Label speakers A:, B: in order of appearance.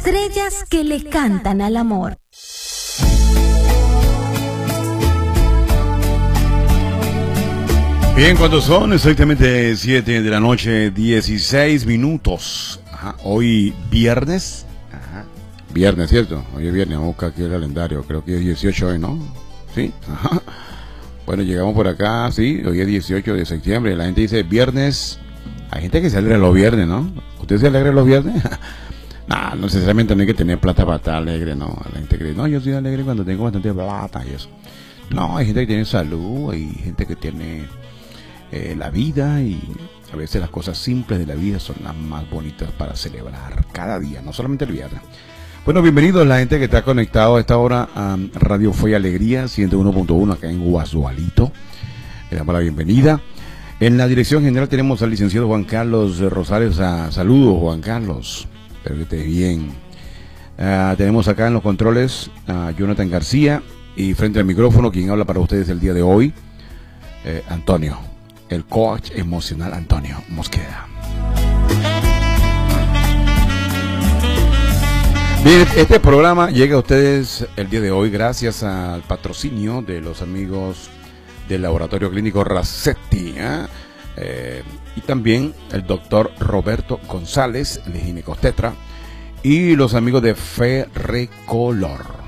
A: estrellas que le cantan al amor.
B: Bien, cuando son exactamente 7 de la noche, 16 minutos. Ajá, hoy viernes. Ajá, viernes, ¿cierto? Hoy es viernes, vamos a buscar aquí el calendario. Creo que es 18 hoy, ¿no? Sí, ajá. Bueno, llegamos por acá, sí, hoy es 18 de septiembre. La gente dice viernes. Hay gente que se alegra los viernes, ¿no? ¿Usted se alegra los viernes? No necesariamente no hay que tener plata para estar alegre, ¿no? La gente cree, no, yo soy alegre cuando tengo bastante plata y eso. No, hay gente que tiene salud, hay gente que tiene la vida, y a veces las cosas simples de la vida son las más bonitas para celebrar cada día, no solamente el viernes. Bueno, bienvenidos la gente que está conectado a esta hora a Radio Fe y Alegría 101.1 acá en Guasualito. Le damos la bienvenida. En la dirección general tenemos al licenciado Juan Carlos Rosales. Saludos, Juan Carlos, espero que estés bien. Tenemos acá en los controles a Jonathan García, y frente al micrófono quien habla para ustedes el día de hoy, Antonio, el coach emocional Antonio Mosqueda. Bien, este programa llega a ustedes el día de hoy gracias al patrocinio de los amigos del Laboratorio Clínico Racetti, y también el doctor Roberto González, de Ginecostetra, y los amigos de Ferrecolor.